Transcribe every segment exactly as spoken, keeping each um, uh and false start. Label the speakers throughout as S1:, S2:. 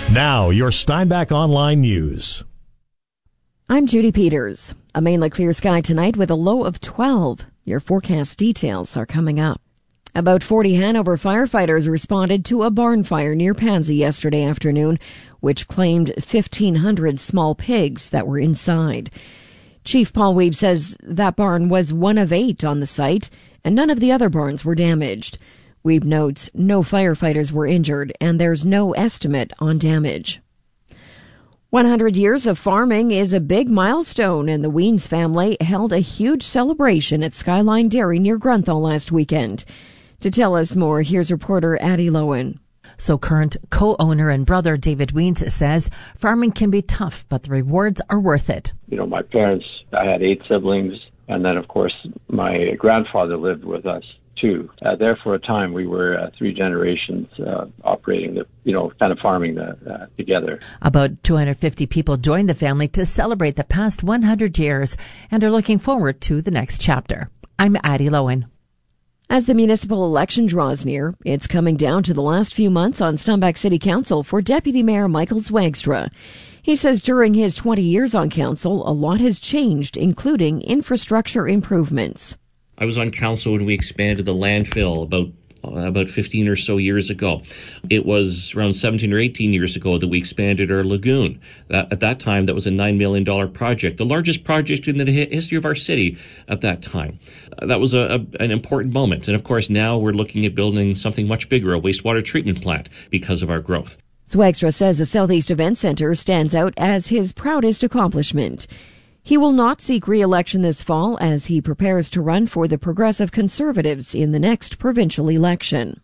S1: Now, your Steinbach Online News.
S2: I'm Judy Peters. A mainly clear sky tonight with a low of twelve. Your forecast details are coming up. About forty Hanover firefighters responded to a barn fire near Pansy yesterday afternoon, which claimed fifteen hundred small pigs that were inside. Chief Paul Weeb says that barn was one of eight on the site, and none of the other barns were damaged. Weeb notes no firefighters were injured, and there's no estimate on damage. one hundred years of farming is a big milestone, and the Weens family held a huge celebration at Skyline Dairy near Grunthal last weekend. To tell us more, here's reporter Addie Lowen.
S3: So current co-owner and brother David Weens says farming can be tough, but the rewards are worth it.
S4: You know, my parents, I had eight siblings, and then, of course, my grandfather lived with us, too. Uh, there for a time, we were uh, three generations uh, operating, the, you know, kind of farming the, uh, together.
S3: About two hundred fifty people joined the family to celebrate the past one hundred years and are looking forward to the next chapter. I'm Addie Lowen.
S2: As the municipal election draws near, it's coming down to the last few months on Steinbach City Council for Deputy Mayor Michael Zwagstra. He says during his twenty years on council, a lot has changed, including infrastructure improvements.
S5: I was on council when we expanded the landfill about uh, about fifteen or so years ago. It was around seventeen or eighteen years ago that we expanded our lagoon. That, at that time, that was a nine million dollars project, the largest project in the history of our city at that time. Uh, that was a, a, an important moment. And of course, now we're looking at building something much bigger, a wastewater treatment plant, because of our growth.
S2: Zwagstra says the Southeast Event Center stands out as his proudest accomplishment. He will not seek re-election this fall as he prepares to run for the Progressive Conservatives in the next provincial election.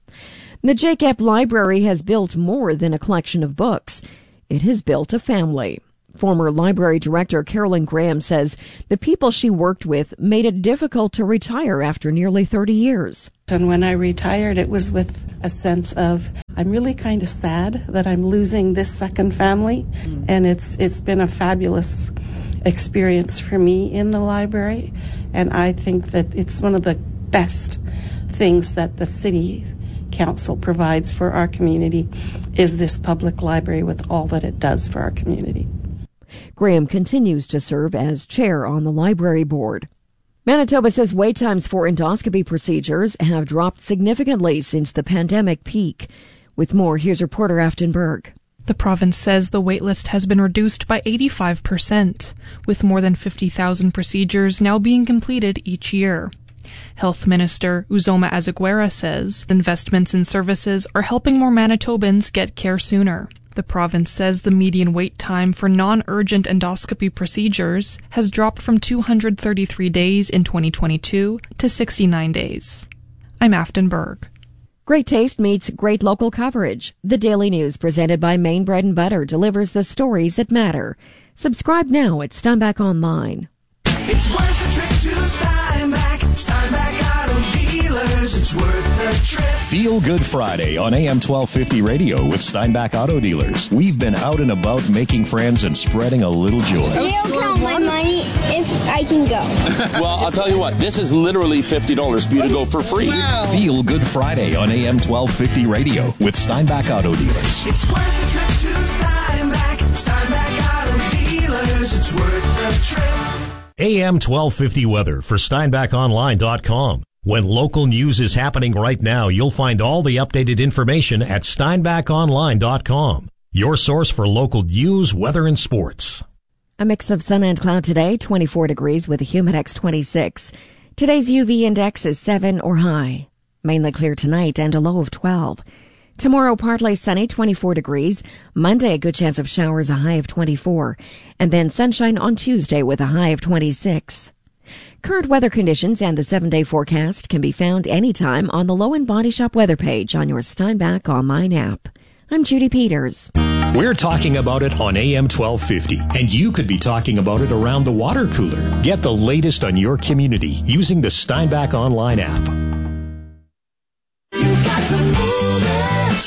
S2: The Jake Epp Library has built more than a collection of books. It has built a family. Former library director Carolyn Graham says the people she worked with made it difficult to retire after nearly thirty years.
S6: And when I retired, it was with a sense of, I'm really kind of sad that I'm losing this second family. Mm. And it's it's been a fabulous experience for me in the library. And I think that it's one of the best things that the city council provides for our community is this public library with all that it does for our community.
S2: Graham continues to serve as chair on the library board. Manitoba says wait times for endoscopy procedures have dropped significantly since the pandemic peak. With more, here's reporter Afton Berg.
S7: The province says the waitlist has been reduced by eighty-five percent, with more than fifty thousand procedures now being completed each year. Health Minister Uzoma Azaguera says investments in services are helping more Manitobans get care sooner. The province says the median wait time for non-urgent endoscopy procedures has dropped from two hundred thirty-three days in twenty twenty-two to sixty-nine days. I'm Afton Berg.
S2: Great taste meets great local coverage. The Daily News presented by Maine Bread and Butter delivers the stories that matter. Subscribe now at Steinbach Online.
S8: It's worth a trip to Steinbach. Steinbach Auto Dealers. It's worth a trip.
S1: Feel Good Friday on A M twelve fifty radio with Steinbach Auto Dealers. We've been out and about making friends and spreading a little joy.
S9: They'll count my money if I can go.
S10: Well, I'll tell you what, this is literally fifty dollars for you to go for free.
S8: Wow.
S1: Feel Good Friday on A M twelve fifty radio with Steinbach Auto Dealers.
S8: It's worth a trip to Steinbach. Steinbach Auto Dealers. It's worth a trip.
S1: A M twelve fifty weather for Steinbach Online dot com. When local news is happening right now, you'll find all the updated information at Steinbach Online dot com. Your source for local news, weather, and sports.
S2: A mix of sun and cloud today, twenty-four degrees with a Humidex twenty-six. Today's U V index is seven or high. Mainly clear tonight and a low of twelve. Tomorrow, partly sunny, twenty-four degrees. Monday, a good chance of showers, a high of twenty-four. And then sunshine on Tuesday with a high of twenty-six. Current weather conditions and the seven-day forecast can be found anytime on the Low and Body Shop weather page on your Steinbach Online app. I'm Judy Peters.
S1: We're talking about it on A M twelve fifty, and you could be talking about it around the water cooler. Get the latest on your community using the Steinbach Online app.
S8: You've got to move it.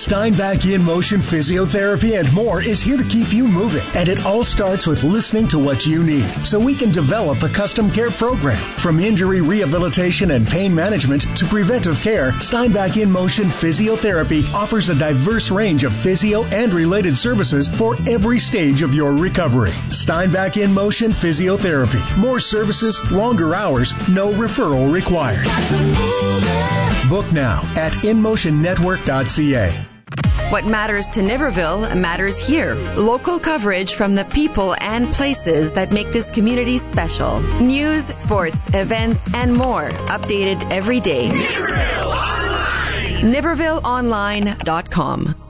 S11: Steinbach In Motion Physiotherapy and more is here to keep you moving. And it all starts with listening to what you need so we can develop a custom care program. From injury rehabilitation and pain management to preventive care, Steinbach In Motion Physiotherapy offers a diverse range of physio and related services for every stage of your recovery. Steinbach In Motion Physiotherapy. More services, longer hours, no referral required. Book now at in motion network dot c a.
S12: What matters to Niverville matters here. Local coverage from the people and places that make this community special. News, sports, events, and more. Updated every day. Niverville Online. Niverville Online dot com.